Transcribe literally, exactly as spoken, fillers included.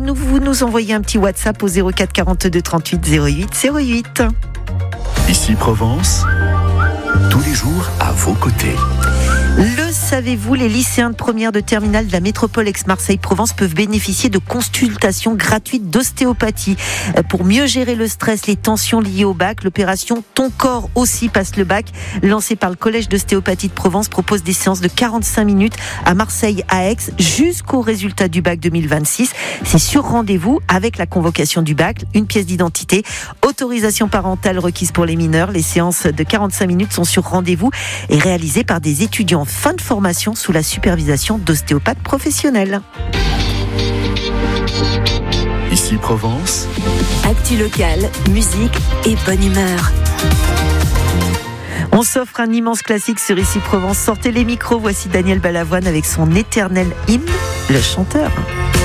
nous, vous nous envoyez un petit WhatsApp au zéro quatre quarante-deux trente-huit zéro huit zéro huit. Ici Provence, tous les jours à vos côtés. Le savez-vous, les lycéens de première de terminale de la métropole Aix-Marseille-Provence peuvent bénéficier de consultations gratuites d'ostéopathie. Pour mieux gérer le stress, les tensions liées au bac, l'opération Ton corps aussi passe le bac, lancée par le Collège d'ostéopathie de Provence, propose des séances de quarante-cinq minutes à Marseille, à Aix, jusqu'au résultat du bac deux mille vingt-six. C'est sur rendez-vous avec la convocation du bac, une pièce d'identité, autorisation parentale requise pour les mineurs. Les séances de quarante-cinq minutes sont sur rendez-vous et réalisées par des étudiants en fin de formation sous la supervision d'ostéopathes professionnels. Ici Provence. Actu locale, musique et bonne humeur. On s'offre un immense classique sur Ici Provence. Sortez les micros, voici Daniel Balavoine avec son éternel hymne, Le Chanteur.